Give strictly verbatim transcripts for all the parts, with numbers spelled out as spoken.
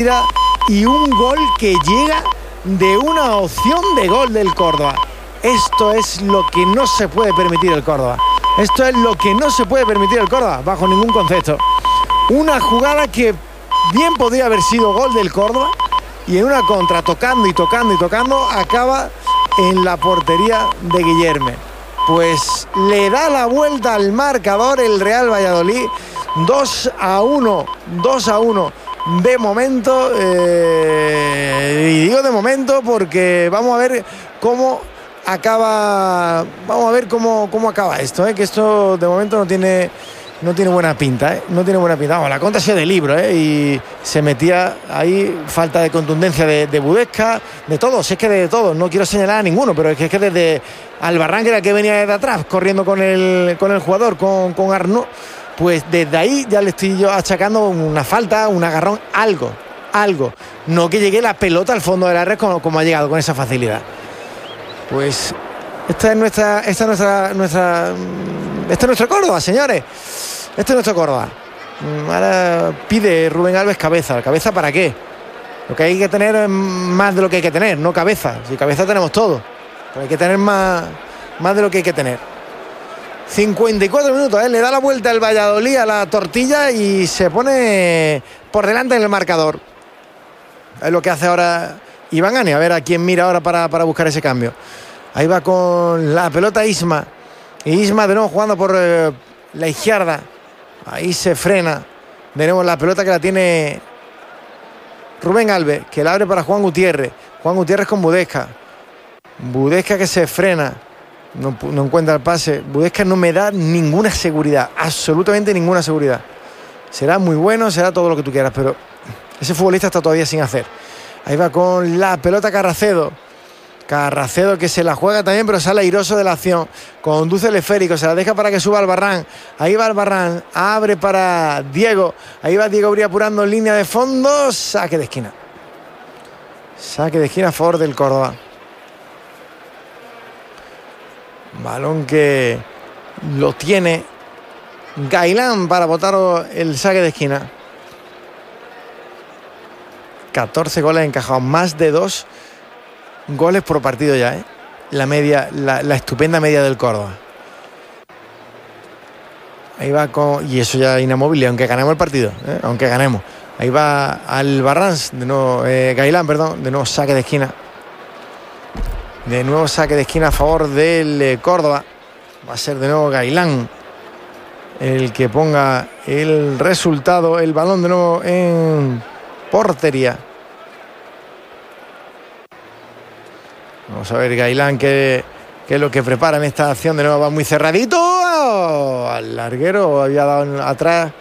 y un gol que llega de una opción de gol del Córdoba. Esto es lo que no se puede permitir el Córdoba. Esto es lo que no se puede permitir el Córdoba, bajo ningún concepto. Una jugada que bien podría haber sido gol del Córdoba y en una contra, tocando y tocando y tocando, acaba en la portería de Guillerme. Pues le da la vuelta al marcador el Real Valladolid. dos a uno, dos a uno de momento, eh, y digo de momento porque vamos a ver cómo acaba, vamos a ver cómo, cómo acaba esto, eh, que esto de momento no tiene, no tiene buena pinta, eh, no tiene buena pinta. Vamos, la contra ha sido de libro, eh, y se metía ahí falta de contundencia de, de Budesca, de todos, es que de todos, no quiero señalar a ninguno, pero es que, es que desde Albarrán, que era el que venía de atrás, corriendo con el, con el jugador, con, con Arnaud, pues desde ahí ya le estoy yo achacando una falta, un agarrón, algo, algo. No que llegue la pelota al fondo de la red como, como ha llegado con esa facilidad. Pues esta es nuestra, esta es nuestra, nuestra, este es nuestro Córdoba, señores. Este es nuestro Córdoba. Ahora pide Rubén Alves cabeza. ¿Cabeza para qué? Lo que hay que tener es más de lo que hay que tener, no cabeza. Si cabeza tenemos todo, pero hay que tener más, más de lo que hay que tener. cincuenta y cuatro minutos, ¿eh? Le da la vuelta el Valladolid a la tortilla y se pone por delante en el marcador. Es lo que hace ahora Iván Ane, a ver a quién mira ahora para, para buscar ese cambio. Ahí va con la pelota Isma. Y Isma de nuevo jugando por eh, la izquierda. Ahí se frena. De nuevo la pelota que la tiene Rubén Alves, que la abre para Juan Gutiérrez. Juan Gutiérrez con Budesca. Budesca que se frena. No, no encuentra el pase. Budesca no me da ninguna seguridad, absolutamente ninguna seguridad. Será muy bueno, será todo lo que tú quieras, pero ese futbolista está todavía sin hacer. Ahí va con la pelota Carracedo. Carracedo que se la juega también, pero sale airoso de la acción. Conduce el esférico, se la deja para que suba Albarrán. Ahí va Albarrán, abre para Diego. Ahí va Diego Bría apurando en línea de fondo. Saque de esquina. Saque de esquina a favor del Córdoba. Balón que lo tiene Gailán para botar el saque de esquina. catorce goles encajados, más de dos goles por partido ya, ¿eh? La media, la, la estupenda media del Córdoba. Ahí va con... Y eso ya inamovible, aunque ganemos el partido, ¿eh? Aunque ganemos. Ahí va Albarrán, de nuevo, eh, Gailán, perdón, de nuevo saque de esquina. De nuevo saque de esquina a favor del eh, Córdoba. Va a ser de nuevo Gailán el que ponga el resultado. El balón de nuevo en portería. Vamos a ver Gailán qué, qué es lo que prepara en esta acción. De nuevo va muy cerradito. ¡Oh! Al larguero había dado atrás.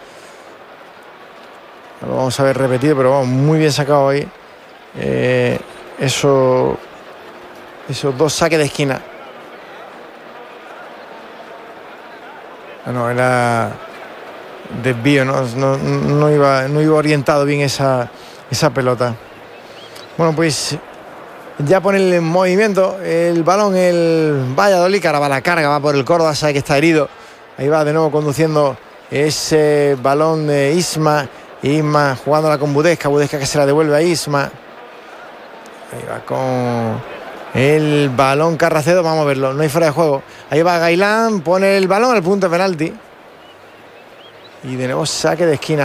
Lo vamos a ver repetido, pero vamos, muy bien sacado ahí. Eh, eso... Esos dos saques de esquina. No, era desvío, no, no, no, iba, no iba orientado bien esa, esa pelota. Bueno, pues ya pone el movimiento el balón el Valladolid, que ahora va a la carga, va por el Córdoba, sabe que está herido. Ahí va de nuevo conduciendo ese balón de Isma. Isma jugándola con Budesca, Budesca que se la devuelve a Isma. Ahí va con... el balón Carracedo, vamos a verlo, no hay fuera de juego. Ahí va Gailán, pone el balón al punto de penalti. Y de nuevo saque de esquina.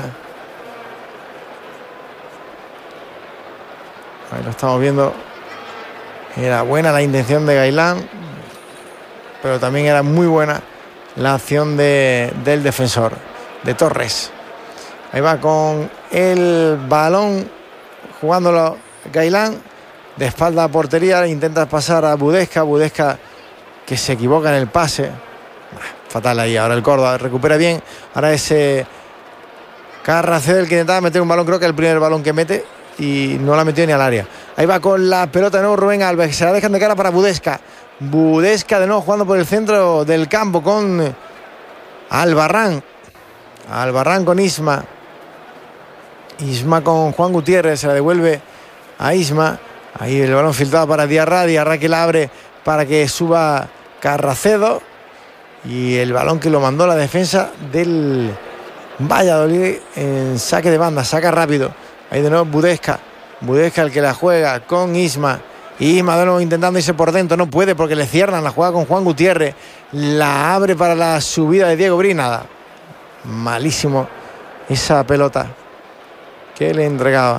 Ahí lo estamos viendo. Era buena la intención de Gailán, pero también era muy buena la acción de, del defensor, de Torres. Ahí va con el balón jugándolo Gailán. De espalda a portería, intenta pasar a Budesca. Budesca que se equivoca en el pase. Fatal ahí. Ahora el Córdoba recupera bien. Ahora ese Carracedo el que intentaba meter un balón. Creo que el primer balón que mete y no la metió ni al área. Ahí va con la pelota de nuevo Rubén Alves. Se la dejan de cara para Budesca. Budesca de nuevo jugando por el centro del campo con Albarrán. Albarrán con Isma. Isma con Juan Gutiérrez. Se la devuelve a Isma. Ahí el balón filtrado para Diarra. Diarra que la abre para que suba Carracedo. Y el balón que lo mandó la defensa del Valladolid en saque de banda. Saca rápido. Ahí de nuevo Budesca. Budesca el que la juega con Isma. Isma de nuevo intentando irse por dentro. No puede porque le cierran. La juega con Juan Gutiérrez. La abre para la subida de Diego Brí. Nada. Malísimo esa pelota que le entregaba.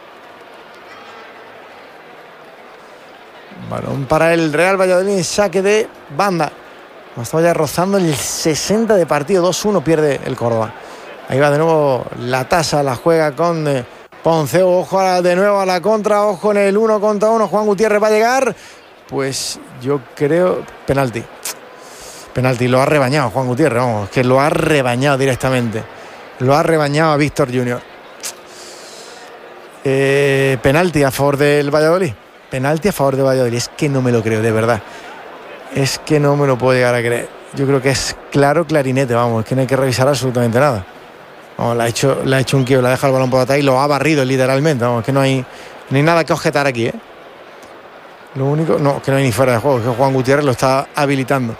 Balón para el Real Valladolid en saque de banda. Estamos ya rozando el sesenta de partido. dos uno pierde el Córdoba. Ahí va de nuevo la tasa. La juega con eh, Ponceo. Ojo a, de nuevo a la contra. Ojo en el uno contra uno. Juan Gutiérrez va a llegar. Pues yo creo... Penalti. Penalti. Lo ha rebañado Juan Gutiérrez. Vamos, que lo ha rebañado directamente. Lo ha rebañado a Víctor Junior. Eh, penalti a favor del Valladolid. Penalti a favor de Valladolid. Es que no me lo creo, de verdad. Es que no me lo puedo llegar a creer. Yo creo que es claro, clarinete, vamos. Es que no hay que revisar absolutamente nada. Vamos, le ha hecho, le ha hecho un quiebro, le ha dejado el balón por atrás y lo ha barrido literalmente. Vamos, que no hay, no hay nada que objetar aquí, ¿eh? Lo único, no, que no hay ni fuera de juego, que Juan Gutiérrez lo está habilitando.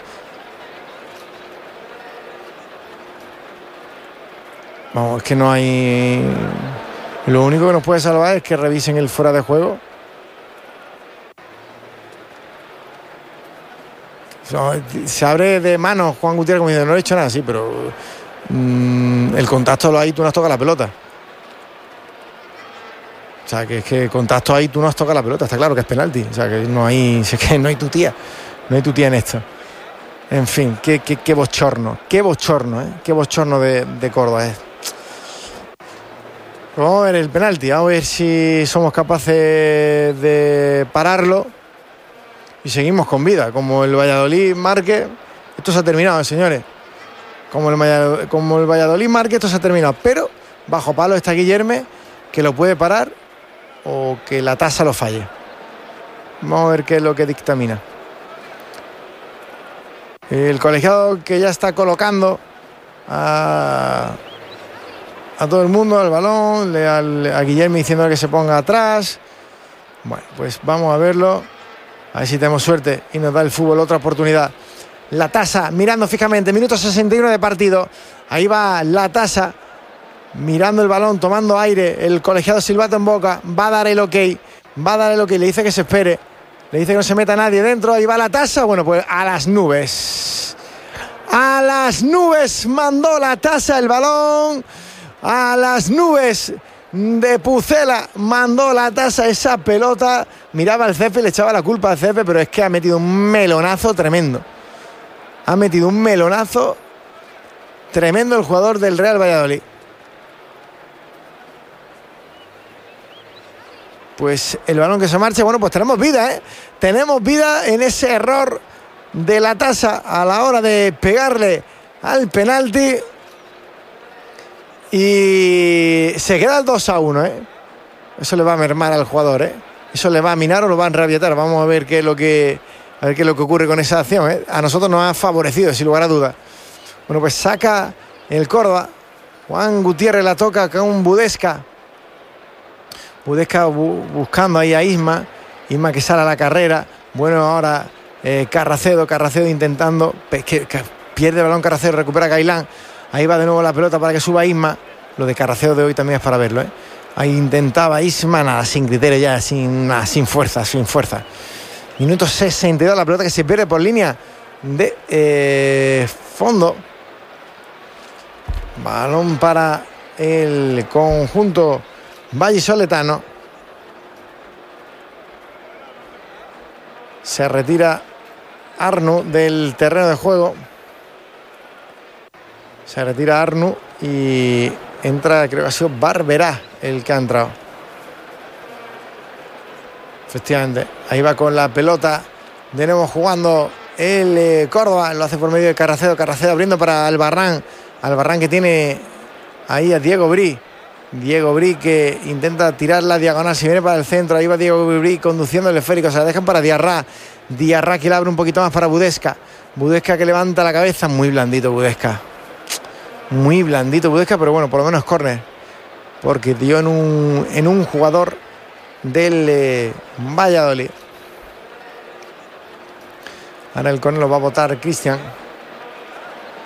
Vamos, es que no hay... Lo único que nos puede salvar es que revisen el fuera de juego. Se abre de mano Juan Gutiérrez como dice, no le he hecho nada, sí, pero mmm, el contacto lo hay, tú no has tocado la pelota. O sea, que es que el contacto ahí, tú no has tocado la pelota, está claro que es penalti. O sea, que no hay, es que no hay tu tía, no hay tu tía en esto. En fin, qué, qué, qué bochorno, qué bochorno, ¿eh? Qué bochorno de, de Córdoba, ¿eh? Vamos a ver el penalti, vamos a ver si somos capaces de pararlo. Y seguimos con vida. Como el Valladolid marque, esto se ha terminado, señores. Como el Valladolid, como el Valladolid marque, esto se ha terminado. Pero bajo palo está Guillerme, que lo puede parar o que la tasa lo falle. Vamos a ver qué es lo que dictamina. El colegiado que ya está colocando a, a todo el mundo al balón, le, al, a Guillerme diciendo que se ponga atrás. Bueno, pues vamos a verlo. A ver si tenemos suerte y nos da el fútbol otra oportunidad. La tasa mirando fijamente, minuto sesenta y uno de partido. Ahí va la tasa mirando el balón, tomando aire. El colegiado silbato en boca. Va a dar el ok. Va a dar el ok. Le dice que se espere. Le dice que no se meta nadie dentro. Ahí va la tasa. Bueno, pues a las nubes. A las nubes mandó la tasa el balón. A las nubes de Pucela mandó la tasa esa pelota. Miraba al césped, le echaba la culpa al césped, pero es que ha metido un melonazo tremendo. Ha metido un melonazo tremendo el jugador del Real Valladolid. Pues el balón que se marcha, bueno, pues tenemos vida, ¿eh? Tenemos vida en ese error de la tasa a la hora de pegarle al penalti. Y se queda el dos a uno, ¿eh? Eso le va a mermar al jugador, ¿eh? Eso le va a minar o lo va a enrabietar. Vamos a ver qué es lo que, a ver qué es lo que ocurre con esa acción, ¿eh? A nosotros nos ha favorecido, sin lugar a dudas. Bueno, pues saca el Córdoba. Juan Gutiérrez la toca con Budesca. Budesca bu buscando ahí a Isma. Isma que sale a la carrera. Bueno, ahora eh, Carracedo. Carracedo intentando. Que, que pierde el balón Carracedo. Recupera Gailán. Ahí va de nuevo la pelota para que suba Isma. Lo de Carracedo de hoy también es para verlo, ¿eh? Ahí intentaba Isma, nada, sin criterio ya, sin, nada, sin fuerza, sin fuerza. Minuto sesenta y dos, la pelota que se pierde por línea de eh, fondo. Balón para el conjunto vallisoletano. Se retira Arnu del terreno de juego. Se retira Arnu y entra, creo que ha sido Barberá el que ha entrado. Efectivamente, ahí va con la pelota. De nuevo jugando el eh, Córdoba. Lo hace por medio de Carracedo. Carracedo abriendo para Albarrán. Albarrán que tiene ahí a Diego Brí. Diego Brí que intenta tirar la diagonal. Si viene para el centro, ahí va Diego Brí conduciendo el esférico. Se la dejan para Diarra. Diarra que le abre un poquito más para Budesca. Budesca que levanta la cabeza. Muy blandito Budesca. Muy blandito Budesca, pero bueno, por lo menos córner. Porque dio en un, en un jugador del eh, Valladolid. Ahora el córner lo va a botar Cristian.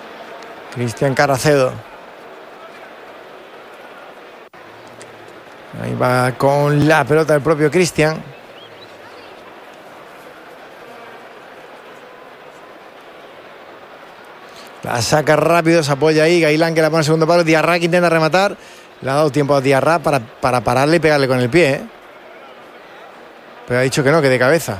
Cristian Carracedo. Ahí va con la pelota el propio Cristian. La saca rápido, se apoya ahí. Gailán que la pone al segundo palo. Diarra que intenta rematar. Le ha dado tiempo a Diarra para, para pararle y pegarle con el pie, ¿eh? Pero ha dicho que no, que de cabeza.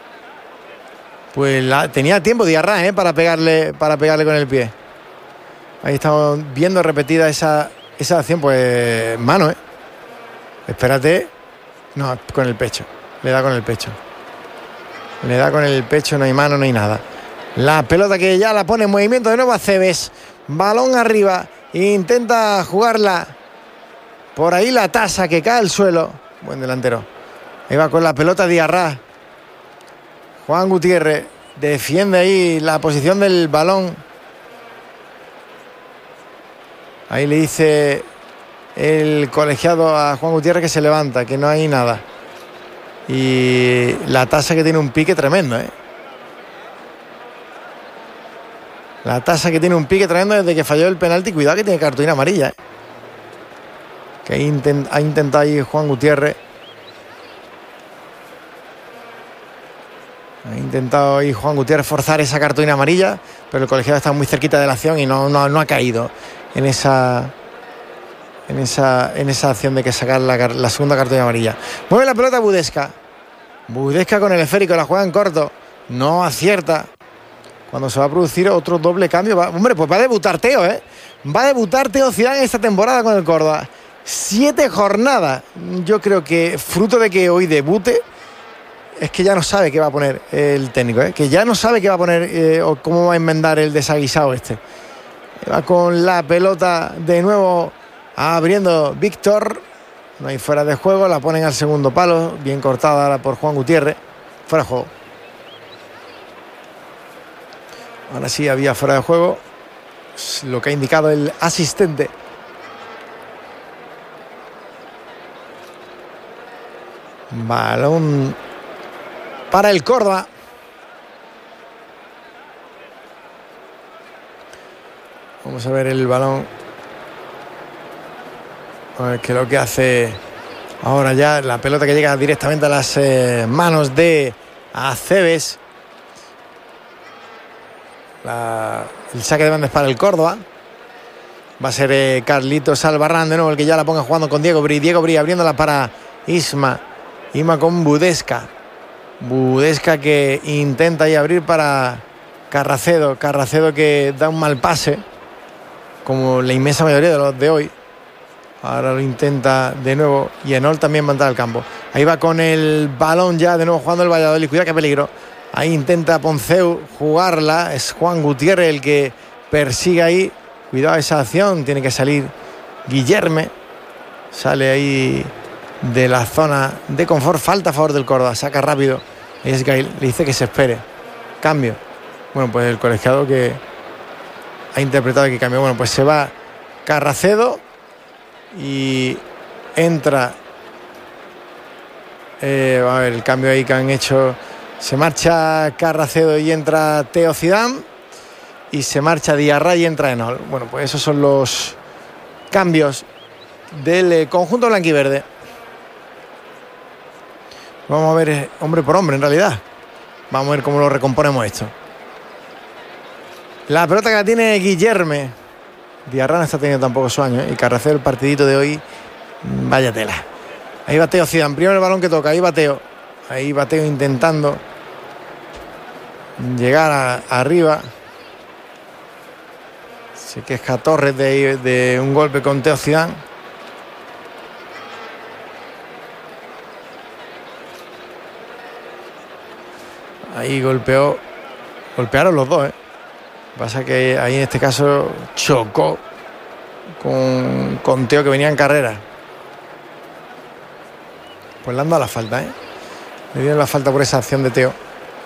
Pues la, tenía tiempo Diarra, ¿eh? Para pegarle, para pegarle con el pie. Ahí estamos viendo repetida esa, esa acción. Pues mano, ¿eh? Espérate. No, con el pecho. Le da con el pecho. Le da con el pecho, no hay mano, no hay nada. La pelota que ya la pone en movimiento de nuevo Aceves. Balón arriba. Intenta jugarla. Por ahí la tasa que cae al suelo. Buen delantero. Ahí va con la pelota Diarra. Juan Gutiérrez defiende ahí la posición del balón. Ahí le dice el colegiado a Juan Gutiérrez que se levanta, que no hay nada. Y la tasa que tiene un pique tremendo, ¿eh? La tasa que tiene un pique tremendo desde que falló el penalti. Cuidado que tiene cartulina amarilla, ¿eh? Que intent, ha intentado ahí Juan Gutiérrez. Ha intentado ahí Juan Gutiérrez forzar esa cartulina amarilla, pero el colegiado está muy cerquita de la acción y no, no, no ha caído en esa, en esa, en esa acción de que sacar la, la segunda cartulina amarilla. Mueve la pelota Budesca. Budesca con el esférico, la juega en corto. No acierta. Cuando se va a producir otro doble cambio. Va, hombre, pues va a debutar Teo, ¿eh? Va a debutar Teo Zidane esta temporada con el Córdoba. Siete jornadas. Yo creo que fruto de que hoy debute es que ya no sabe qué va a poner el técnico, ¿eh? Que ya no sabe qué va a poner eh, o cómo va a enmendar el desaguisado este. Va con la pelota de nuevo abriendo Víctor. No hay fuera de juego. La ponen al segundo palo. Bien cortada ahora por Juan Gutiérrez. Fuera de juego. Ahora sí había fuera de juego. Es lo que ha indicado el asistente. Balón para el Córdoba. Vamos a ver el balón. A ver qué es lo que hace ahora ya. La pelota que llega directamente a las eh, manos de Aceves. La, el saque de banda es para el Córdoba. Va a ser eh, Carlitos Albarrán de nuevo el que ya la ponga jugando con Diego Bri. Diego Bri abriéndola para Isma. Isma con Budesca. Budesca que intenta ahí abrir para Carracedo. Carracedo que da un mal pase, como la inmensa mayoría de los de hoy. Ahora lo intenta de nuevo. Y Enol también va a entrar al campo. Ahí va con el balón ya de nuevo jugando el Valladolid. Cuidado que peligro. Ahí intenta Ponceu jugarla. Es Juan Gutiérrez el que persigue ahí. Cuidado esa acción. Tiene que salir Guillerme. Sale ahí de la zona de confort. Falta a favor del Córdoba. Saca rápido. Y es que le dice que se espere. Cambio. Bueno, pues el colegiado que ha interpretado que cambio. Bueno, pues se va Carracedo. Y entra. Eh, a ver, el cambio ahí que han hecho. Se marcha Carracedo y entra Teo Zidane. Y se marcha Diarra y entra Enol. Bueno, pues esos son los cambios del conjunto blanquiverde. Vamos a ver hombre por hombre en realidad. Vamos a ver cómo lo recomponemos esto. La pelota que la tiene Guillerme. Diarra no está teniendo tampoco su año, ¿eh? Y Carracedo el partidito de hoy. Vaya tela. Ahí va Teo Zidane. Primero el balón que toca. Ahí va Teo. Ahí va Teo intentando llegar a, arriba. Se queja Torres de, de un golpe con Teo Zidane. Ahí golpeó. Golpearon los dos, ¿eh? Pasa que ahí en este caso chocó con, con Teo que venía en carrera. Pues le han dado la falta, ¿eh? Le dieron la falta por esa acción de Teo.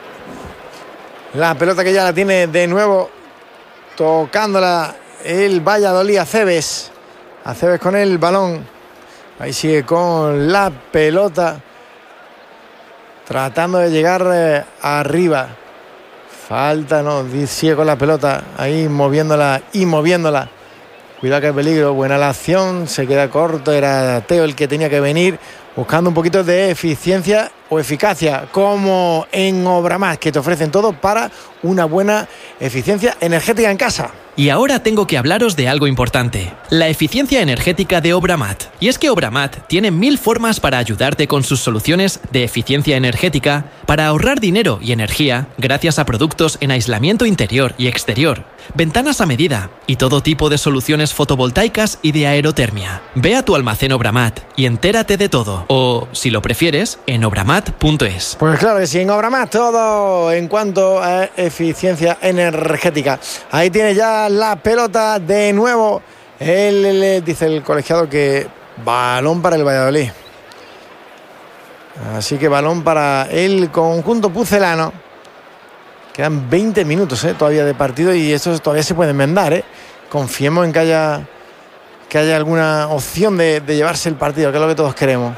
La pelota que ya la tiene de nuevo tocándola el Valladolid. Aceves. Aceves con el balón. Ahí sigue con la pelota. Tratando de llegar eh, arriba. Falta, no, sigue con la pelota. Ahí moviéndola y moviéndola. Cuidado que peligro, buena la acción, se queda corto, era Teo el que tenía que venir, buscando un poquito de eficiencia o eficacia, como en Obramat, que te ofrecen todo para una buena eficiencia energética en casa. Y ahora tengo que hablaros de algo importante, la eficiencia energética de Obramat. Y es que Obramat tiene mil formas para ayudarte con sus soluciones de eficiencia energética para ahorrar dinero y energía gracias a productos en aislamiento interior y exterior, ventanas a medida y todo tipo de soluciones fotovoltaicas y de aerotermia. Ve a tu almacén Obramat y entérate de todo. O, si lo prefieres, en obramat punto es. Pues claro que sí, en Obramat todo en cuanto a eficiencia energética. Ahí tiene ya la pelota de nuevo. Él, él, dice el colegiado que balón para el Valladolid. Así que balón para el conjunto pucelano. Quedan veinte minutos ¿eh? todavía de partido y estos todavía se pueden enmendar. ¿eh? Confiemos en que haya, que haya alguna opción de, de llevarse el partido, que es lo que todos queremos.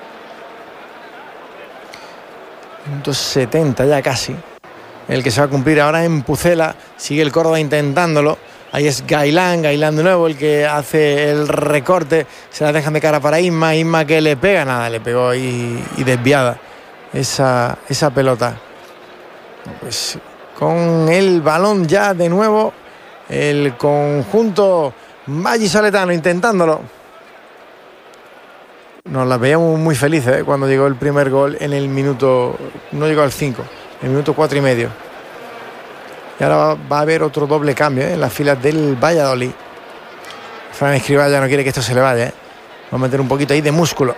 Minuto setenta ya casi. El que se va a cumplir ahora en Pucela. Sigue el Córdoba intentándolo. Ahí es Gailán, Gailán de nuevo el que hace el recorte. Se la dejan de cara para Isma. Isma que le pega, nada, le pegó ahí y desviada esa, esa pelota. Pues con el balón ya de nuevo el conjunto vallisoletano intentándolo. Nos la veíamos muy felices ¿eh? cuando llegó el primer gol en el minuto, no llegó al cinco, en el minuto cuatro y medio. Y ahora va, va a haber otro doble cambio ¿eh? en las filas del Valladolid. Fran Escribá ya no quiere que esto se le vaya. ¿eh? Va a meter un poquito ahí de músculo.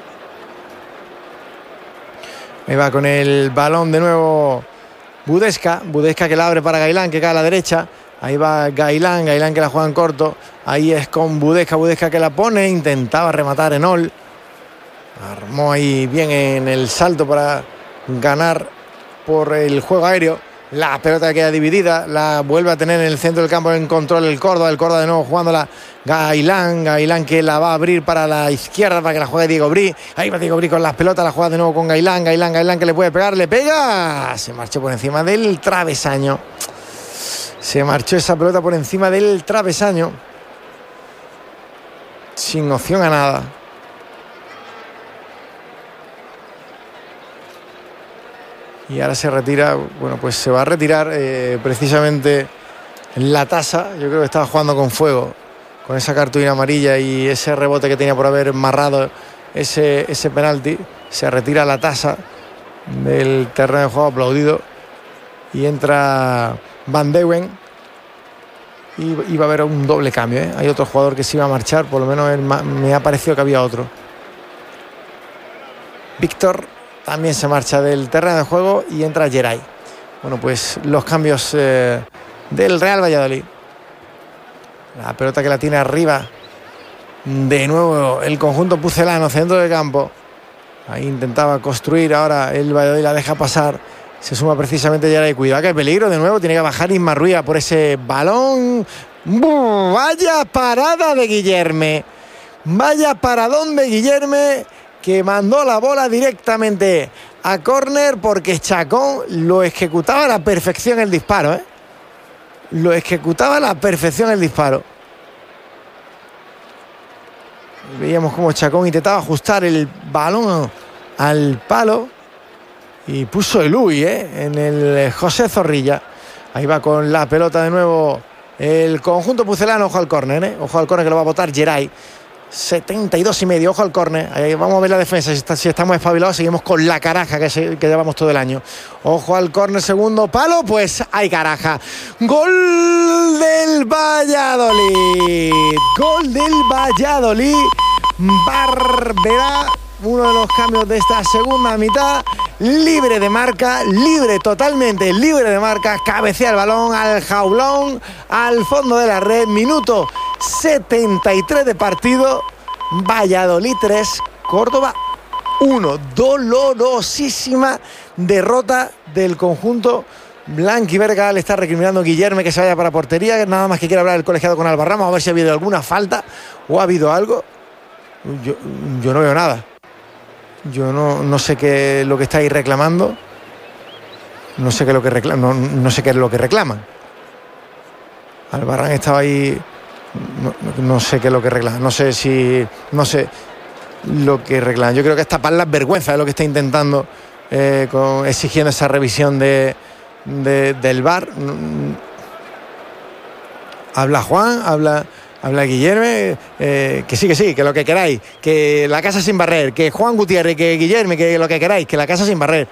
Ahí va con el balón de nuevo Budesca. Budesca que la abre para Gailán, que cae a la derecha. Ahí va Gailán, Gailán que la juega en corto. Ahí es con Budesca, Budesca que la pone. Intentaba rematar Enol. Armó ahí bien en el salto para ganar por el juego aéreo. La pelota queda dividida, la vuelve a tener en el centro del campo en control el Córdoba. El Córdoba de nuevo jugándola Gailán. Gailán que la va a abrir para la izquierda para que la juegue Diego Brí. Ahí va Diego Brí con las pelotas, la juega de nuevo con Gailán. Gailán, Gailán que le puede pegar, le pega. Se marchó por encima del travesaño. Se marchó esa pelota por encima del travesaño. Sin opción a nada. Y ahora se retira, bueno, pues se va a retirar eh, precisamente la Tasa. Yo creo que estaba jugando con fuego, con esa cartulina amarilla y ese rebote que tenía por haber amarrado ese, ese penalti. Se retira la Tasa del terreno de juego, aplaudido. Y entra Van Dewen. Y, y va a haber un doble cambio. ¿eh? Hay otro jugador que se iba a marchar, por lo menos él, me ha parecido que había otro. Víctor también se marcha del terreno de juego y entra Geray. Bueno, pues los cambios eh, del Real Valladolid. La pelota que la tiene arriba. De nuevo el conjunto pucelano, centro de campo. Ahí intentaba construir, ahora el Valladolid la deja pasar. Se suma precisamente Geray. Cuidado que hay peligro de nuevo. Tiene que bajar Isma Ruiz por ese balón. ¡Bum! Vaya parada de Guillerme. Vaya paradón de Guillerme, que mandó la bola directamente a córner porque Chacón lo ejecutaba a la perfección el disparo. ¿eh? Lo ejecutaba a la perfección el disparo. Veíamos como Chacón intentaba ajustar el balón al palo y puso el uy ¿eh? en el José Zorrilla. Ahí va con la pelota de nuevo el conjunto pucelano. Ojo al córner, ¿eh? ojo al córner que lo va a botar Geray. setenta y dos y medio, ojo al córner. Ahí vamos a ver la defensa, si, está, si estamos espabilados seguimos con la caraja que, se, que llevamos todo el año. Ojo al córner, segundo palo, pues hay caraja. Gol del Valladolid, gol del Valladolid. Barberá, uno de los cambios de esta segunda mitad, libre de marca, libre, totalmente libre de marca, cabecea el balón al jaulón, al fondo de la red, minuto setenta y tres de partido, Valladolid tres, Córdoba uno. Dolorosísima derrota del conjunto blanquiverga. Le está recriminando Guillerme que se vaya para portería, nada más que quiere hablar el colegiado con Alba Ramos, a ver si ha habido alguna falta o ha habido algo. Yo, yo no veo nada. Yo no, no sé qué es lo que estáis reclamando. No sé qué es lo que reclaman. No, no sé qué es lo que reclaman. Albarrán estaba ahí no, no sé qué es lo que reclaman, no sé si no sé lo que reclaman. Yo creo que es tapar las vergüenzas, es lo que está intentando, eh, con, exigiendo esa revisión de, de del V A R. Habla Juan, habla habla Guillermo, eh, que sí, que sí, que lo que queráis, que la casa sin barrer, que Juan Gutiérrez, que Guillermo, que lo que queráis, que la casa sin barrer.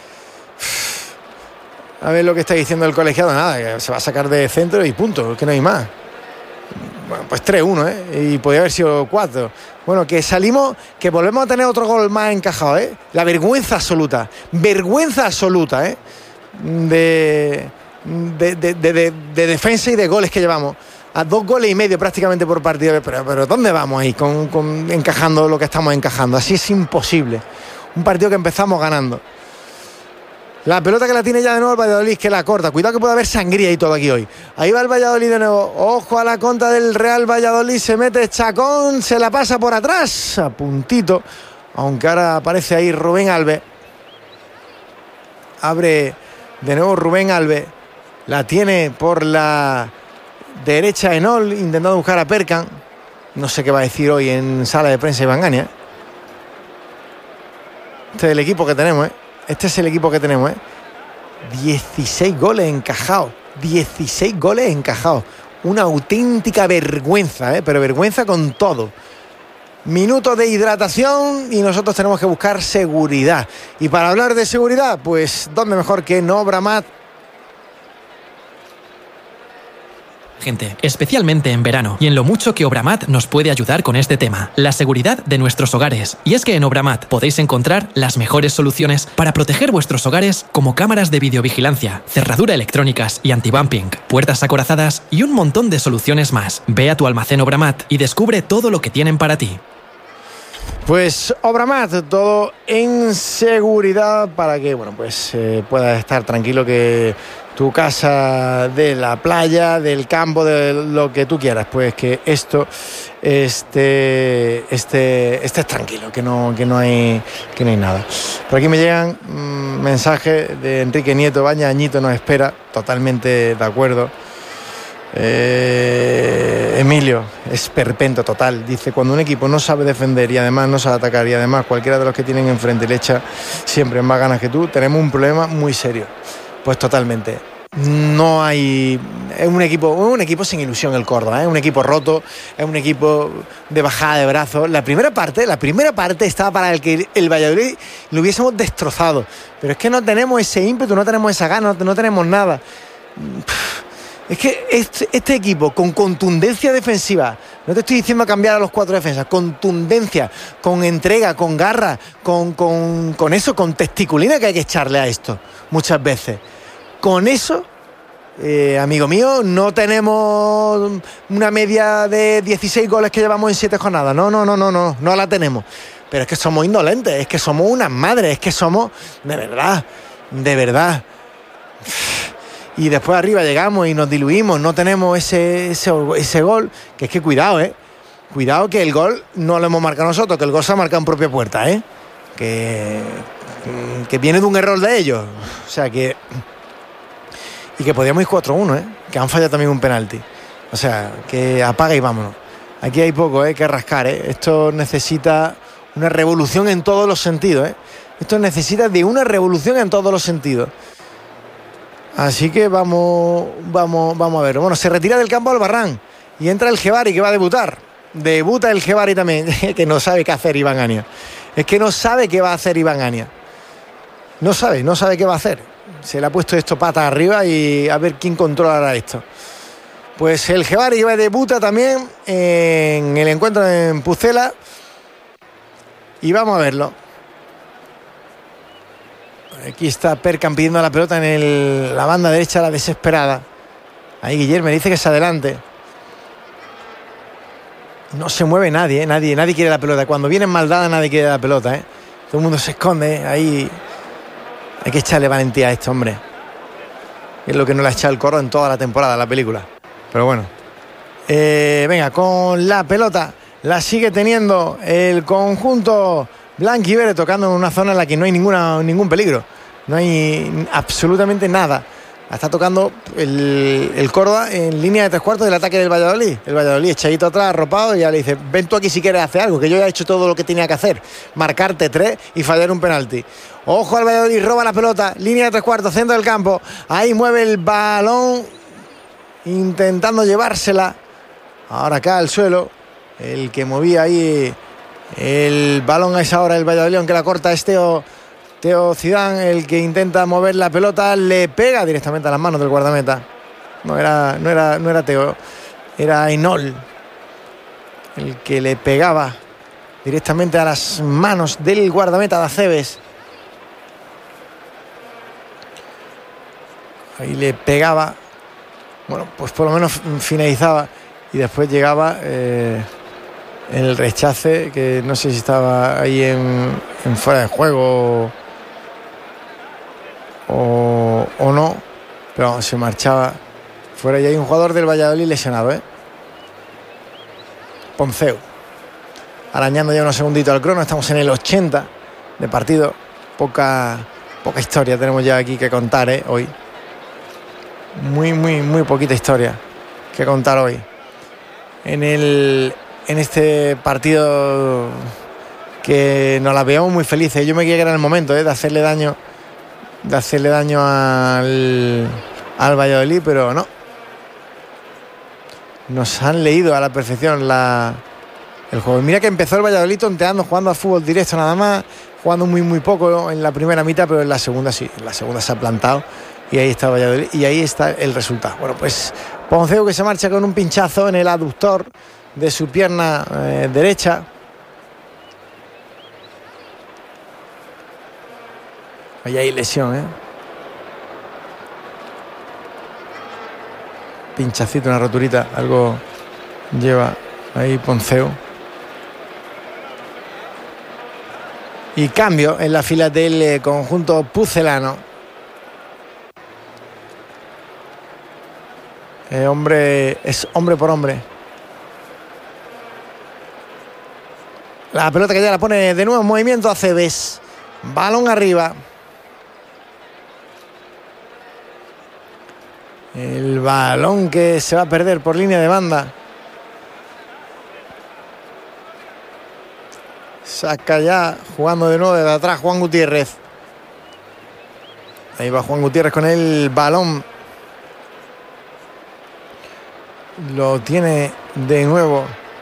A ver lo que está diciendo el colegiado, nada, que se va a sacar de centro y punto, que no hay más. Bueno, pues tres uno, ¿eh? Y podría haber sido cuatro. Bueno, que salimos, que volvemos a tener otro gol más encajado, ¿eh? La vergüenza absoluta, vergüenza absoluta, ¿eh? De, de, de, de, de, de defensa y de goles que llevamos. A dos goles y medio prácticamente por partido. Pero, pero ¿dónde vamos ahí con, con encajando lo que estamos encajando? Así es imposible. Un partido que empezamos ganando. La pelota que la tiene ya de nuevo el Valladolid, que la corta. Cuidado que puede haber sangría y todo aquí hoy. Ahí va el Valladolid de nuevo. Ojo a la contra del Real Valladolid. Se mete Chacón, se la pasa por atrás. A puntito. Aunque ahora aparece ahí Rubén Alves. Abre de nuevo Rubén Alves. La tiene por la derecha Enol, intentando buscar a Perkan. No sé qué va a decir hoy en sala de prensa Iván Gania. Este es el equipo que tenemos, ¿eh? Este es el equipo que tenemos, ¿eh? dieciséis goles encajados. dieciséis goles encajados. Una auténtica vergüenza, ¿eh? Pero vergüenza con todo. Minutos de hidratación y nosotros tenemos que buscar seguridad. Y para hablar de seguridad, pues ¿dónde mejor que en Obramat? Gente, especialmente en verano, y en lo mucho que Obramat nos puede ayudar con este tema, la seguridad de nuestros hogares. Y es que en Obramat podéis encontrar las mejores soluciones para proteger vuestros hogares, como cámaras de videovigilancia, cerradura electrónicas y anti-bumping, puertas acorazadas y un montón de soluciones más. Ve a tu almacén Obramat y descubre todo lo que tienen para ti. Pues Obramat, todo en seguridad para que, bueno, pues eh, puedas estar tranquilo, que tu casa de la playa, del campo, de lo que tú quieras, pues que esto esté, esté, estés tranquilo, que no, que no hay, que no hay nada. Por aquí me llegan mmm, mensajes de Enrique Nieto. Baña Añito nos espera, totalmente de acuerdo. Eh, Emilio, es perpento total. Dice: cuando un equipo no sabe defender y además no sabe atacar, y además cualquiera de los que tienen enfrente le echa siempre más ganas que tú, tenemos un problema muy serio. Pues totalmente. No hay. Es un equipo, un equipo sin ilusión el Córdoba, es ¿eh? un equipo roto, es un equipo de bajada de brazos. La primera parte, la primera parte estaba para el que el Valladolid lo hubiésemos destrozado. Pero es que no tenemos ese ímpetu, no tenemos esa gana, no, no tenemos nada. Es que este, este equipo con contundencia defensiva, no te estoy diciendo cambiar a los cuatro defensas, contundencia, con entrega, con garra, con, con, con eso, con testiculina que hay que echarle a esto muchas veces. Con eso, eh, amigo mío, no tenemos una media de dieciséis goles que llevamos en siete jornadas. No, no, no, no, no, no la tenemos. Pero es que somos indolentes, es que somos unas madres, es que somos, de verdad, de verdad. Y después arriba llegamos y nos diluimos, no tenemos ese, ese, ese gol, que es que cuidado, ¿eh? Cuidado que el gol no lo hemos marcado nosotros, que el gol se ha marcado en propia puerta, ¿eh? Que, que viene de un error de ellos. O sea que... Y que podíamos ir cuatro uno, ¿eh? Que han fallado también un penalti. O sea, que apaga y vámonos. Aquí hay poco, ¿eh? Que rascar, ¿eh? Esto necesita una revolución en todos los sentidos, ¿eh? Esto necesita de una revolución en todos los sentidos. Así que vamos, vamos, vamos a ver. Bueno, se retira del campo Albarrán y entra el Jebari, que va a debutar. Debuta el Jebari también, que no sabe qué hacer Iván Ania. Es que no sabe qué va a hacer Iván Ania. No sabe, no sabe qué va a hacer. Se le ha puesto esto patas arriba y a ver quién controlará esto. Pues el Jebari va a debuta también en el encuentro en Pucela. Y vamos a verlo. Aquí está Perkan pidiendo la pelota en el, la banda derecha, la desesperada. Ahí Guillermo dice que se adelante. No se mueve nadie, ¿eh? nadie, nadie quiere la pelota. Cuando viene mal dada, nadie quiere la pelota, ¿eh? Todo el mundo se esconde, ¿eh? Ahí hay que echarle valentía a este hombre. Es lo que no le ha echado el Córdoba en toda la temporada, la película. Pero bueno. Eh, venga, con la pelota la sigue teniendo el conjunto blanquiverde, tocando en una zona en la que no hay ninguna, ningún peligro. No hay absolutamente nada. está tocando el, el Córdoba en línea de tres cuartos del ataque del Valladolid. El Valladolid echadito atrás, arropado, y ya le dice, ven tú aquí si quieres hacer algo, que yo ya he hecho todo lo que tenía que hacer, marcarte tres y fallar un penalti. Ojo al Valladolid, roba la pelota, línea de tres cuartos, centro del campo, ahí mueve el balón, intentando llevársela, ahora acá al suelo, el que movía ahí el balón a esa hora el Valladolid, aunque la corta es Teo Teo Zidane, el que intenta mover la pelota, le pega directamente a las manos del guardameta. No era, no era, no era Teo, era Ainol el que le pegaba directamente a las manos del guardameta de Acebes. Ahí le pegaba, bueno, pues por lo menos finalizaba y después llegaba eh, el rechace, que no sé si estaba ahí en, en fuera de juego o, o no, pero se marchaba fuera. Y hay un jugador del Valladolid lesionado, ¿eh? Ponceu, arañando ya unos segunditos al crono. Estamos en el ochenta de partido. Poca, poca historia tenemos ya aquí que contar, ¿eh? Hoy muy, muy, muy poquita historia que contar hoy en el en este partido, que nos la veíamos muy felices. Yo me creía que era el momento, ¿eh? de hacerle daño de hacerle daño al, al Valladolid, pero no. Nos han leído a la perfección la, el juego. Mira que empezó el Valladolid tonteando, jugando a fútbol directo nada más, jugando muy muy poco en la primera mitad, pero en la segunda sí, en la segunda se ha plantado y ahí está Valladolid y ahí está el resultado. Bueno, pues Ponceu, que se marcha con un pinchazo en el aductor de su pierna eh, derecha. Ahí hay lesión, ¿eh? Pinchacito, una roturita, algo lleva ahí Ponceu. Y cambio en la fila del eh, conjunto pucelano. Eh, hombre, es hombre por hombre. La pelota que ya la pone de nuevo en movimiento Acebes. Balón arriba. El balón que se va a perder por línea de banda. Saca ya, jugando de nuevo desde atrás, Juan Gutiérrez. Ahí va Juan Gutiérrez con el balón. Lo tiene de nuevo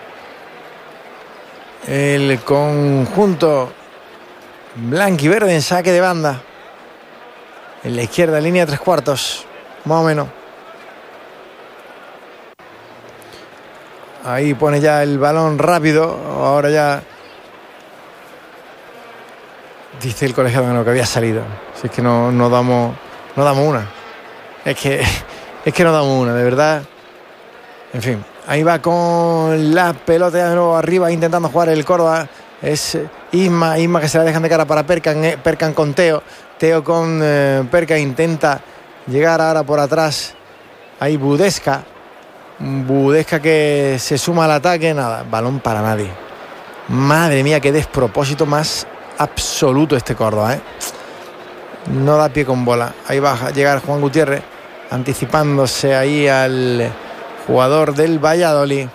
el conjunto blanquiverde en saque de banda. En la izquierda, línea de tres cuartos, más o menos. Ahí pone ya el balón rápido. Ahora ya dice el colegiado que no, que había salido. Si es que no, no damos no damos una. Es que es que no damos una, de verdad. En fin, ahí va con la pelota de nuevo arriba, intentando jugar el Córdoba. Es Isma, Isma que se la dejan de cara para Perkan, eh, Perkan con Teo. Teo con eh, Perkan, intenta llegar ahora por atrás. Ahí Budesca. Budesca que se suma al ataque. Nada, balón para nadie. Madre mía, qué despropósito más absoluto este Córdoba, ¿eh? No da pie con bola. Ahí va a llegar Juan Gutiérrez, anticipándose ahí al jugador del Valladolid.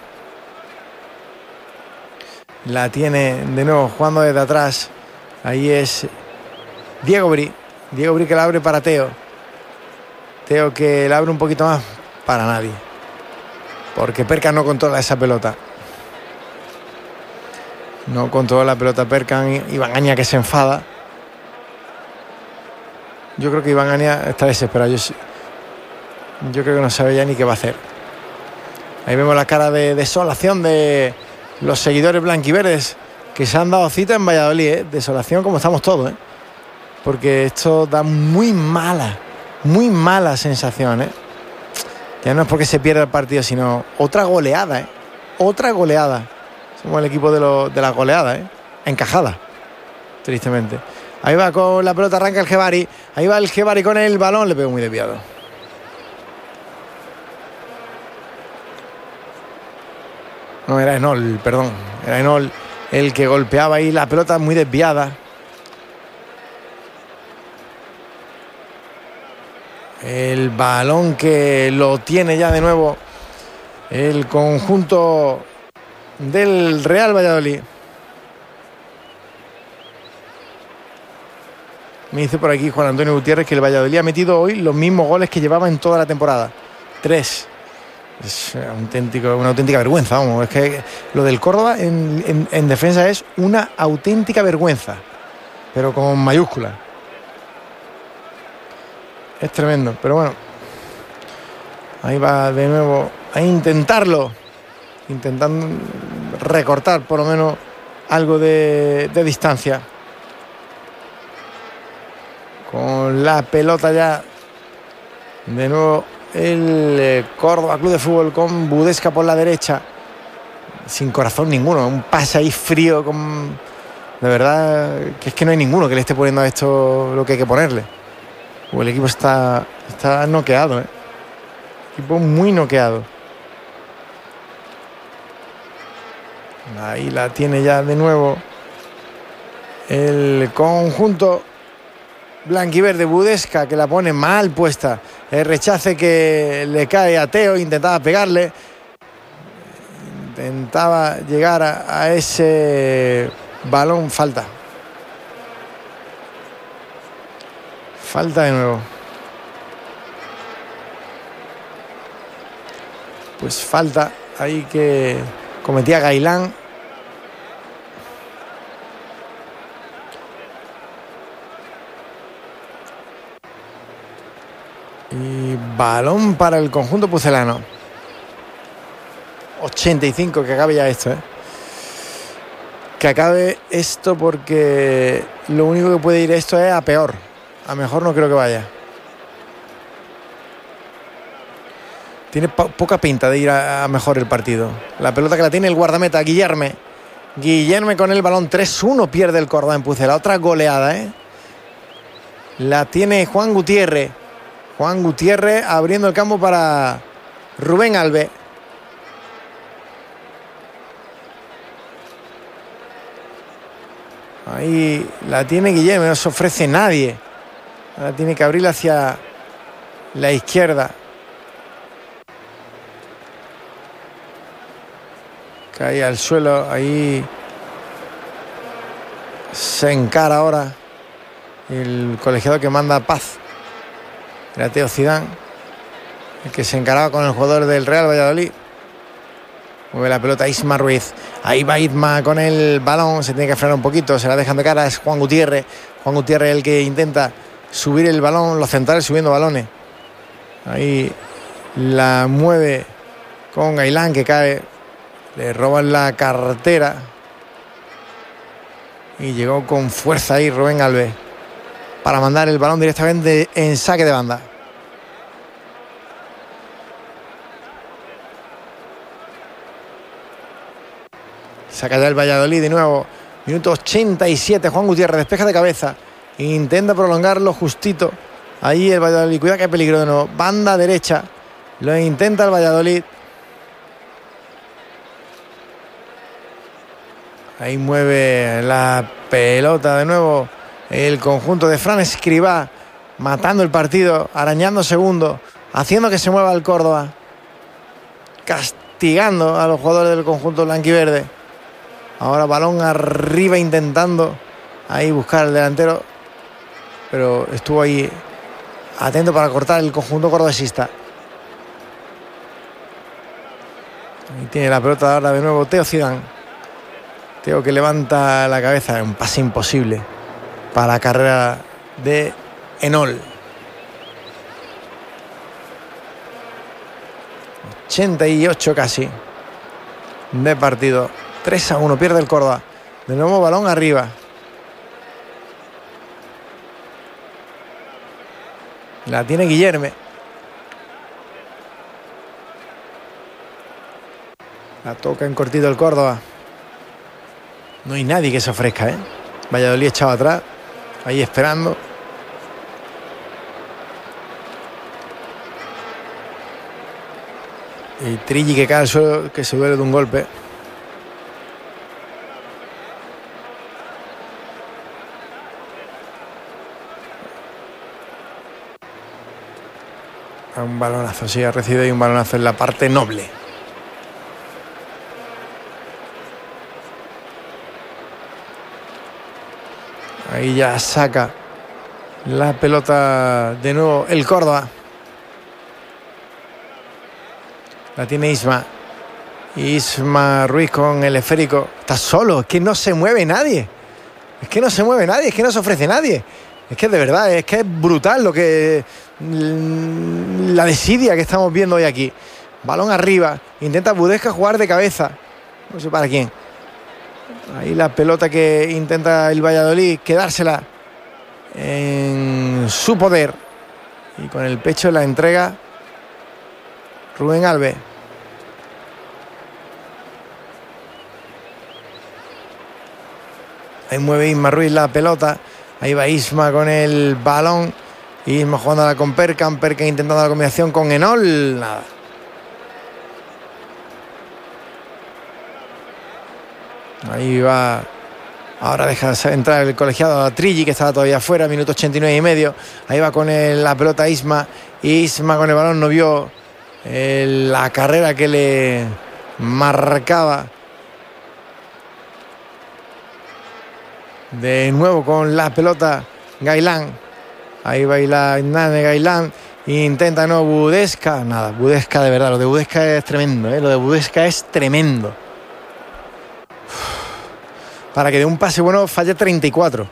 La tiene de nuevo jugando desde atrás. Ahí es Diego Bri. Diego Bri que la abre para Teo. Teo que la abre un poquito más para nadie, porque Perkan no controla esa pelota. No controla la pelota Perkan. Iván Aña que se enfada. Yo creo que Iván Aña está desesperado. Yo, yo creo que no sabe ya ni qué va a hacer. Ahí vemos la cara de desolación de los seguidores blanquiverdes que se han dado cita en Valladolid, ¿eh? Desolación como estamos todos, ¿eh? Porque esto da muy mala, muy mala sensación, ¿eh? Ya no es porque se pierda el partido, sino otra goleada, ¿eh? Otra goleada. Somos el equipo de, lo, de la goleada, ¿eh? Encajada, tristemente. Ahí va con la pelota, arranca el Jebari. Ahí va el Jebari con el balón, le pegó muy desviado. No, era Enol, perdón. Era Enol el que golpeaba ahí la pelota muy desviada. El balón que lo tiene ya de nuevo el conjunto del Real Valladolid. Me dice por aquí Juan Antonio Gutiérrez que el Valladolid ha metido hoy los mismos goles que llevaba en toda la temporada. Tres. Es auténtico, una auténtica vergüenza, vamos. Es que lo del Córdoba en, en, en defensa es una auténtica vergüenza, pero con mayúscula. Es tremendo, pero bueno. Ahí va de nuevo a intentarlo. Intentando recortar por lo menos algo de, de distancia. Con la pelota ya. De nuevo el Córdoba Club de Fútbol con Budesca por la derecha. Sin corazón ninguno. Un pase ahí frío. Con... De verdad que es que no hay ninguno que le esté poniendo a esto lo que hay que ponerle. O el equipo está, está noqueado, ¿eh? Equipo muy noqueado. Ahí la tiene ya de nuevo el conjunto blanquiverde. Budesca, que la pone mal puesta. El rechace que le cae a Teo. Intentaba pegarle. Intentaba llegar a, a ese balón. Falta. Falta de nuevo. Pues falta ahí que cometía Gailán. Y balón para el conjunto pucelano. ochenta y cinco, que acabe ya esto, ¿eh? Que acabe esto, porque lo único que puede ir esto es a peor. A mejor no creo que vaya. Tiene po- poca pinta de ir a, a mejor el partido. La pelota que la tiene el guardameta, Guillerme. Guillerme con el balón. tres uno pierde el Córdoba en Pucela. Otra goleada, ¿eh? La tiene Juan Gutiérrez. Juan Gutiérrez abriendo el campo para Rubén Alves. Ahí la tiene Guillermo, no se ofrece nadie. Ahora tiene que abrir hacia la izquierda. Cae al suelo, ahí se encara ahora el colegiado que manda paz. Era Teo Zidane, el que se encaraba con el jugador del Real Valladolid. Mueve la pelota Isma Ruiz. Ahí va Isma con el balón. Se tiene que frenar un poquito. Se la dejan de cara. Es Juan Gutiérrez. Juan Gutiérrez el que intenta subir el balón. Los centrales subiendo balones. Ahí la mueve con Gailán, que cae. Le roban la cartera. Y llegó con fuerza ahí Rubén Alves para mandar el balón directamente en saque de banda. Saca ya el Valladolid de nuevo. Minuto ochenta y siete. Juan Gutiérrez despeja de cabeza. Intenta prolongarlo justito. Ahí el Valladolid. Cuidado que hay peligro de nuevo. Banda derecha. Lo intenta el Valladolid. Ahí mueve la pelota de nuevo el conjunto de Fran Escribá. Matando el partido. Arañando segundos. Haciendo que se mueva el Córdoba. Castigando a los jugadores del conjunto blanquiverde. Ahora balón arriba intentando ahí buscar al delantero, pero estuvo ahí atento para cortar el conjunto cordobesista. Ahí tiene la pelota ahora de nuevo Teo Zidane. Teo que levanta la cabeza, un pase imposible para la carrera de Enol. ochenta y ocho casi de partido. tres a uno pierde el Córdoba. De nuevo balón arriba. La tiene Guillerme. La toca en cortito el Córdoba. No hay nadie que se ofrezca, ¿eh? Valladolid echado atrás. Ahí esperando. Y Trilli que cae al suelo, que se duele de un golpe. Un balonazo, sí, ha recibido ahí un balonazo en la parte noble. Ahí ya saca la pelota de nuevo el Córdoba. La tiene Isma. Isma Ruiz con el esférico. Está solo, es que no se mueve nadie. Es que no se mueve nadie, es que no se ofrece nadie. Es que de verdad, es que es brutal lo que... la desidia que estamos viendo hoy aquí. Balón arriba. Intenta Budesca jugar de cabeza. No sé para quién. Ahí la pelota que intenta el Valladolid quedársela en su poder. Y con el pecho la entrega Rubén Alves. Ahí mueve Isma Ruiz la pelota. Ahí va Isma con el balón. Isma jugándola con Perkan. Perkan intentando la combinación con Enol. Nada. Ahí va. Ahora deja entrar el colegiado Trilli, que estaba todavía afuera. Minuto ochenta y nueve y medio. Ahí va con el, la pelota Isma. Isma con el balón no vio el, la carrera que le marcaba. De nuevo con la pelota Gailán. Ahí baila Nane Gailán. Intenta no Budesca. Nada, Budesca de verdad. Lo de Budesca es tremendo, ¿eh? Lo de Budesca es tremendo. Uf. Para que de un pase bueno falle treinta y cuatro.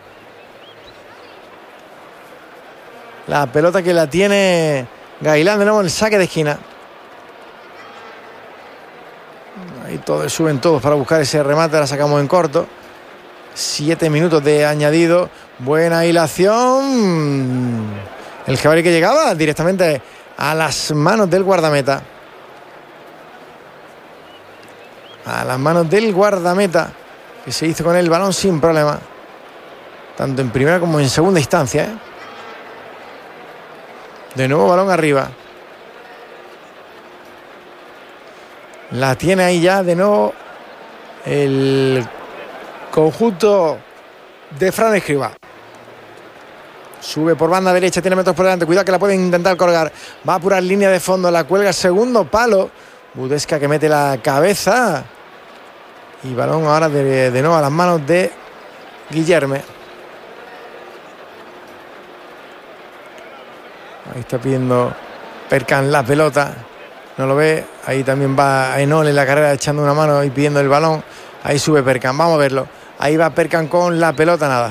La pelota que la tiene Gailán de nuevo en el saque de esquina. Ahí todos suben todos para buscar ese remate. La sacamos en corto. Siete minutos de añadido. Buena hilación. El jabalí que llegaba directamente a las manos del guardameta. A las manos del guardameta, que se hizo con el balón sin problema. Tanto en primera como en segunda instancia, ¿eh? De nuevo balón arriba. La tiene ahí ya de nuevo el conjunto de Fran Escribá. Sube por banda derecha, tiene metros por delante. Cuidado que la pueden intentar colgar. Va a apurar línea de fondo, la cuelga segundo palo. Budesca que mete la cabeza. Y balón ahora de, de nuevo a las manos de Guillerme. Ahí está pidiendo Perkan la pelota. No lo ve. Ahí también va Enol en la carrera echando una mano y pidiendo el balón. Ahí sube Perkan, vamos a verlo. Ahí va Perkan con la pelota, nada.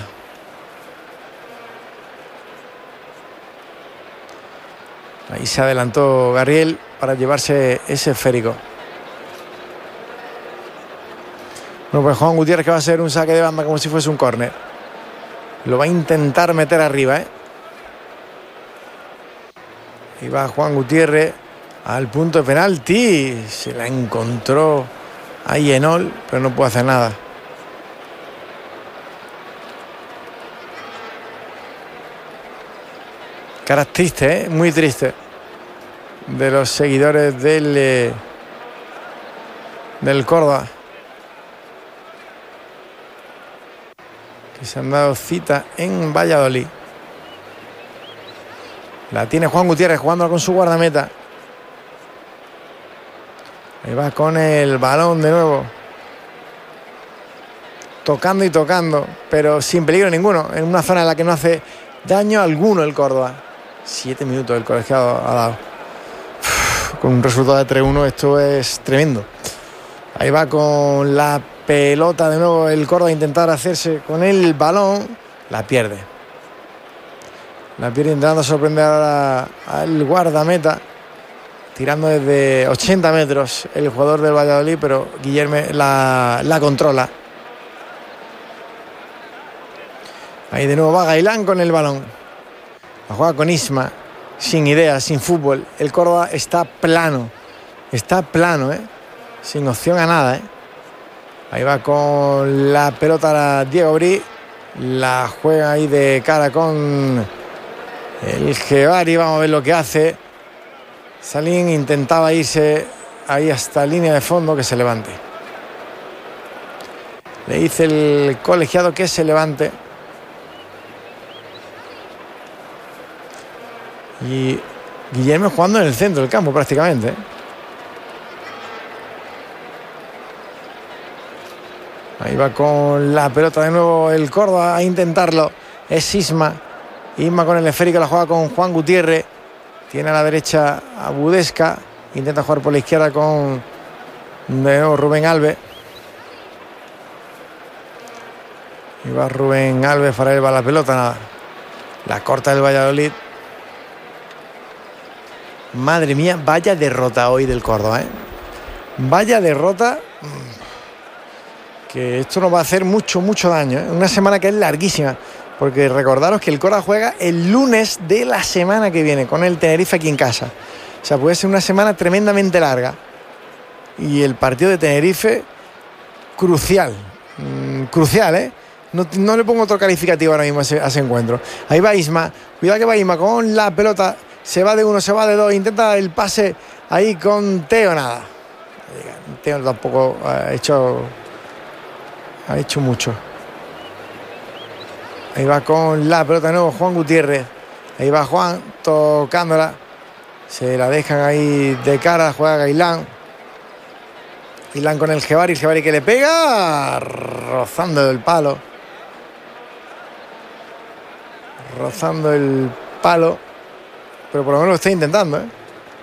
Ahí se adelantó Garriel para llevarse ese esférico. Bueno, pues Juan Gutiérrez, que va a ser un saque de banda como si fuese un córner. Lo va a intentar meter arriba, ¿eh? Ahí va Juan Gutiérrez al punto de penalti. Se la encontró ahí Enol, pero no puede hacer nada. Caras triste, ¿eh? Muy triste, de los seguidores del, eh, del Córdoba, que se han dado cita en Valladolid. La tiene Juan Gutiérrez jugando con su guardameta. Ahí va con el balón de nuevo. Tocando y tocando, pero sin peligro ninguno. En una zona en la que no hace daño alguno el Córdoba. Siete minutos el colegiado ha dado. Uf, con un resultado de tres uno esto es tremendo. Ahí va con la pelota de nuevo el Córdoba a intentar hacerse con el balón. La pierde. La pierde intentando sorprender ahora al guardameta. Tirando desde ochenta metros el jugador del Valladolid, pero Guillerme la, la controla. Ahí de nuevo va Gailán con el balón. La juega con Isma, sin ideas, sin fútbol. El Córdoba está plano. Está plano, ¿eh? Sin opción a nada, ¿eh? Ahí va con la pelota Diego Brí. La juega ahí de cara con el Gebari. Vamos a ver lo que hace. Salín intentaba irse ahí hasta línea de fondo, que se levante. Le dice el colegiado que se levante. Y Guillermo jugando en el centro del campo prácticamente. Ahí va con la pelota de nuevo el Córdoba a intentarlo. Es Isma. Isma con el esférico, la juega con Juan Gutiérrez. Tiene a la derecha a Budesca. Intenta jugar por la izquierda con de nuevo Rubén Alves. Y va Rubén Alves, para él va la pelota, nada. La corta del Valladolid. Madre mía, vaya derrota hoy del Córdoba, ¿eh? Vaya derrota. Que esto nos va a hacer mucho, mucho daño, ¿eh? Una semana que es larguísima. Porque recordaros que el Córdoba juega el lunes de la semana que viene con el Tenerife aquí en casa. O sea, puede ser una semana tremendamente larga. Y el partido de Tenerife, crucial. Mm, crucial, ¿eh? No, no le pongo otro calificativo ahora mismo a ese, a ese encuentro. Ahí va Isma. Cuidado que va Isma con la pelota. Se va de uno, se va de dos. Intenta el pase ahí con Teo. Nada. Teo tampoco ha hecho... Ha hecho mucho. Ahí va con la pelota de nuevo Juan Gutiérrez. Ahí va Juan tocándola. Se la dejan ahí de cara. Juega Gailán. Gailán con el Jebari. El Jebari que le pega. Rozando el palo. Rozando el palo. Pero por lo menos lo está intentando, ¿eh?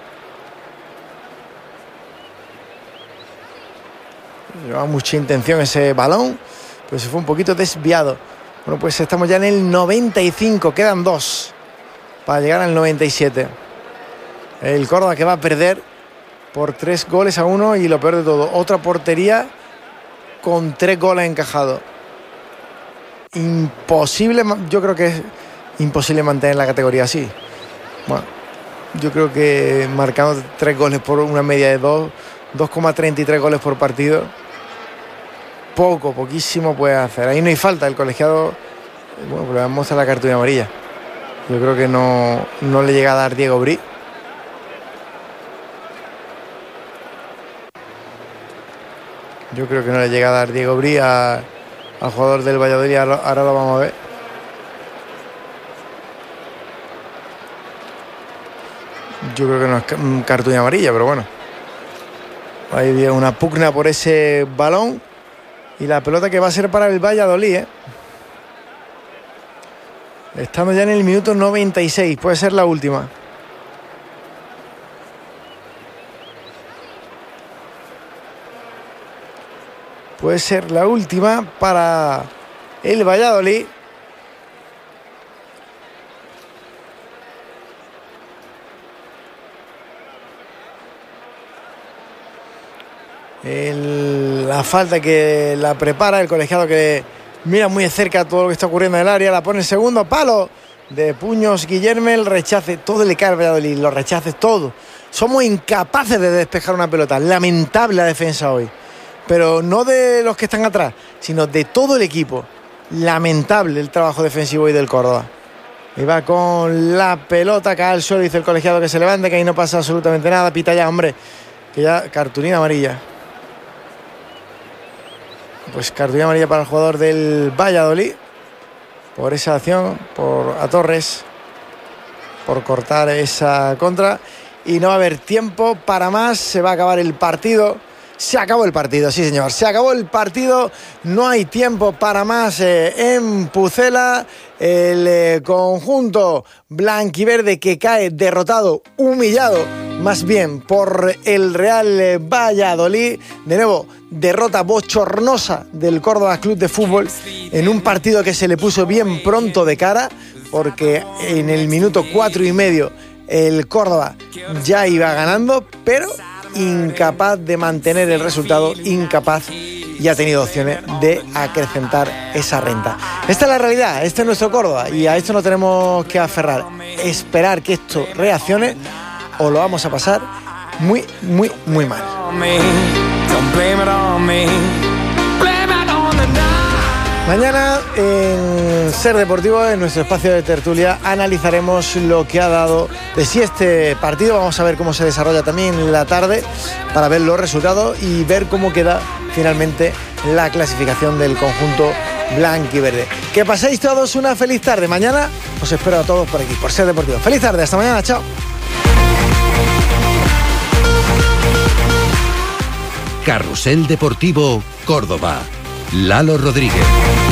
Lleva mucha intención ese balón, pero se fue un poquito desviado. Bueno, pues estamos ya en el noventa y cinco. Quedan dos para llegar al noventa y siete. El Córdoba que va a perder por tres goles a uno. Y lo peor de todo, otra portería con tres goles encajados. Imposible, yo creo que es imposible mantener la categoría así. Bueno, yo creo que marcando tres goles por una media de dos, dos coma treinta y tres goles por partido, poco, poquísimo puede hacer. Ahí no hay falta, el colegiado, bueno, pues le muestra la cartulina amarilla. Yo creo que no, no le llega a dar Diego Brí. Yo creo que no le llega a dar Diego Brí a, al jugador del Valladolid. Ahora lo vamos a ver. Yo creo que no es cartulina amarilla, pero bueno. Ahí viene una pugna por ese balón. Y la pelota que va a ser para el Valladolid, ¿eh? Estamos ya en el minuto noventa y seis. Puede ser la última. Puede ser la última para el Valladolid. El, la falta que la prepara el colegiado, que mira muy de cerca todo lo que está ocurriendo en el área. La pone el segundo palo de puños Guillermo. El rechace, todo le cae al Valladolid. Los rechaces, todo. Somos incapaces de despejar una pelota. Lamentable la defensa hoy. Pero no de los que están atrás, sino de todo el equipo. Lamentable el trabajo defensivo hoy del Córdoba. Y va con la pelota, cae al suelo. Dice el colegiado que se levante, que ahí no pasa absolutamente nada. Pita ya, hombre, que ya cartulina amarilla. Pues cartulina amarilla para el jugador del Valladolid por esa acción, por a Torres, por cortar esa contra. Y no va a haber tiempo para más. Se va a acabar el partido. Se acabó el partido, sí señor, se acabó el partido, no hay tiempo para más eh, en Pucela. El eh, conjunto blanquiverde que cae derrotado, humillado más bien por el Real eh, Valladolid. De nuevo, derrota bochornosa del Córdoba Club de Fútbol en un partido que se le puso bien pronto de cara, porque en el minuto cuatro y medio el Córdoba ya iba ganando, pero incapaz de mantener el resultado, incapaz, y ha tenido opciones de acrecentar esa renta. Esta es la realidad, este es nuestro Córdoba y a esto no tenemos que aferrar, esperar que esto reaccione o lo vamos a pasar muy, muy, muy mal. Mañana en Ser Deportivo, en nuestro espacio de tertulia, analizaremos lo que ha dado de sí este partido. Vamos a ver cómo se desarrolla también en la tarde para ver los resultados y ver cómo queda finalmente la clasificación del conjunto blanquiverde. Que paséis todos una feliz tarde. Mañana os espero a todos por aquí, por Ser Deportivo. Feliz tarde, hasta mañana, chao. Carrusel Deportivo Córdoba. Lalo Rodríguez.